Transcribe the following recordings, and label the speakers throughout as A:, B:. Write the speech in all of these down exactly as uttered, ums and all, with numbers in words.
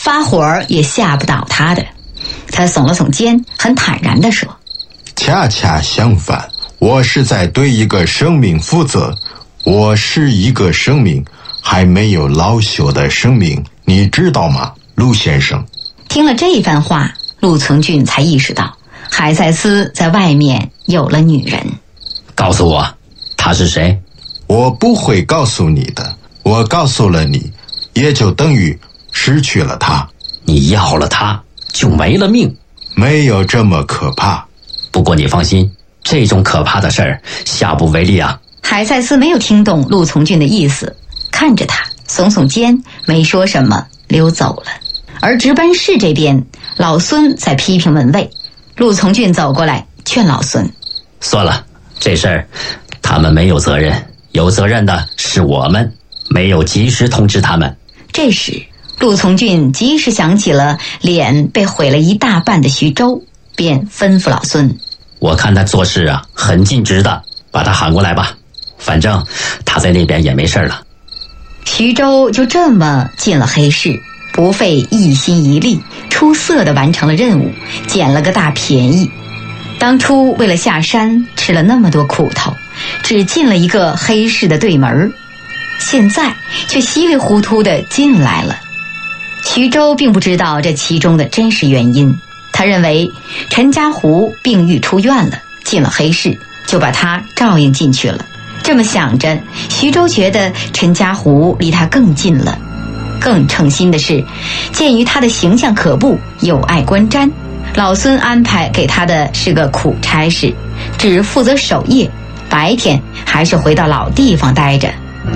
A: 发火也吓不倒他的。他耸了耸肩，很坦然地说：
B: 恰恰相反，我是在对一个生命负责，我是一个生命，还没有老朽的生命，你知道吗，陆先生？
A: 听了这番话，陆从俊才意识到海塞斯在外面有了女人。
C: 告诉我，她是谁？
B: 我不会告诉你的，我告诉了你，也就等于失去了她。
C: 你要了她，就没了命。
B: 没有这么可怕。
C: 不过你放心，这种可怕的事儿下不为例啊。
A: 海塞斯没有听懂陆从俊的意思，看着他耸耸肩，没说什么，溜走了。而值班室这边，老孙在批评门卫。陆从俊走过来劝老孙：
C: 算了，这事儿他们没有责任，有责任的是我们，没有及时通知他们。
A: 这时陆从俊及时想起了脸被毁了一大半的徐州，便吩咐老孙：
C: 我看他做事啊很尽职的，把他喊过来吧，反正他在那边也没事了。
A: 徐州就这么进了黑市，不费一心一力，出色地完成了任务，捡了个大便宜。当初为了下山吃了那么多苦头，只进了一个黑市的对门，现在却稀里糊涂地进来了。徐州并不知道这其中的真实原因，他认为陈家湖病愈出院了，进了黑市，就把他照应进去了。这么想着，徐州觉得陈家湖离他更近了。更称心的是，鉴于他的形象可怖，有碍观瞻，老孙安排给他的是个苦差事，只负责守夜，白天还是回到老地方待着。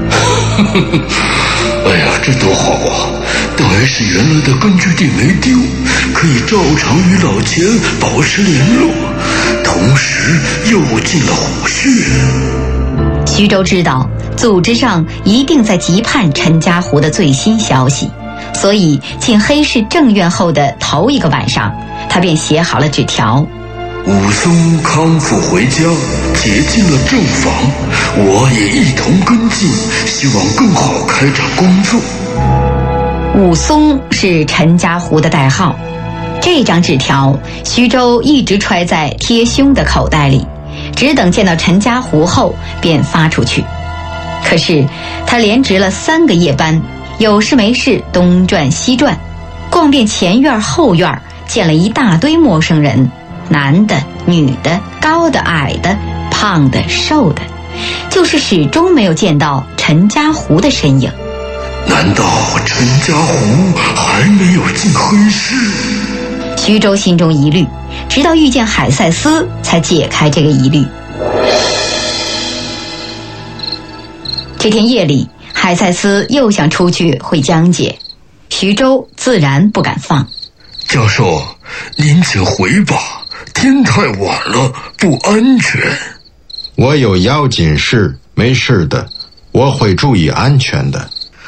D: 哎呀，这多好啊！当然是原来的根据地没丢，可以照常与老钱保持联络，同时又进了虎穴。
A: 徐州知道组织上一定在急盼陈家湖的最新消息，所以进黑市正院后的头一个晚上，他便写好了纸条：
D: 武松康复回家，解进了正房，我也一同跟进，希望更好开展工作。
A: 武松是陈家湖的代号，这张纸条徐州一直揣在贴胸的口袋里，只等见到陈家湖后便发出去。可是他连值了三个夜班，有事没事东转西转，逛遍前院后院，见了一大堆陌生人，男的女的，高的矮的，胖的瘦的，就是始终没有见到陈家湖的身影。
D: 难道陈家湖还没有进黑市？
A: 徐州心中疑虑，直到遇见海塞斯才解开这个疑虑。这天夜里，海塞斯又想出去会江姐，徐州自然不敢放。
D: 教授，您请回吧，天太晚了，不安全。
B: 我有要紧事，没事的，我会注意安全的。